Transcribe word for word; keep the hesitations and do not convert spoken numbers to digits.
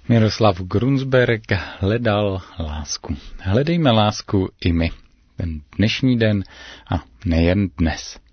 Miroslav Grunsberg hledal lásku. Hledejme lásku i my. Ten dnešní den a nejen dnes.